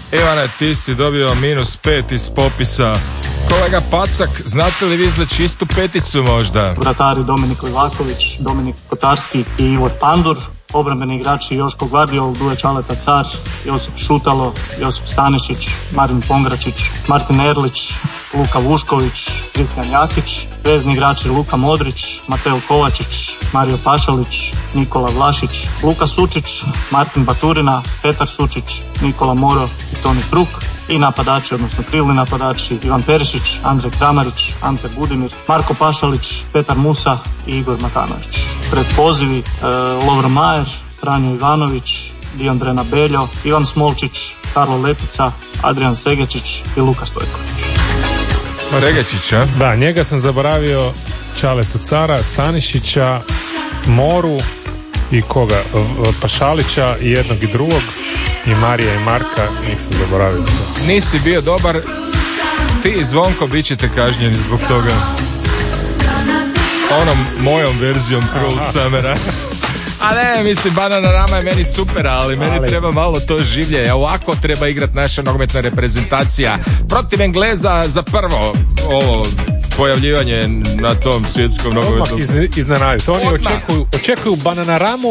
Ivane, ti si dobio -5 iz popisa. Kolega Pacak, znate li vi za čistu peticu možda? Vratari Dominik Livaković, Dominik Kotarski i Ivo Pandur. Obrambeni igrači Joško Gvardiol, Duje Čaleta Car, Josip Šutalo, Josip Stanišić, Marin Pongračić, Martin Erlić, Luka Vušković, Kristijan Jakić. Vezni igrači Luka Modrić, Mateo Kovačić, Mario Pašalić, Nikola Vlašić, Luka Sučić, Martin Baturina, Petar Sučić, Nikola Moro i Toni Kruk. I napadači, odnosno krilni napadači, Ivan Perišić, Andrej Kramarić, Ante Budimir, Marko Pašalić, Petar Musa i Igor Matanović. Pred pozivi Lovro Majer, Franjo Ivanović, Diondrena Beljo, Ivan Smolčić, Karlo Lepica, Adrian Segečić i Luka Stojković. Segečić, a? Da, njega sam zaboravio, Čaletu Cara, Stanišića, Moru i koga? Pašalića i jednog i drugog. I Marija i Marka, nisam zaboravio. Nisi bio dobar, ti i Zvonko bit ćete kažnjeni zbog toga. Onom mojom verzijom Cruel Summera. A ne, mislim, Bananarama je meni super, ali meni treba malo to življe. Ovako treba igrat naša nogometna reprezentacija protiv Engleza za prvo ovo pojavljivanje na tom svjetskom nogometnom. Odmah iznenaditi. Oni očekuju Bananaramu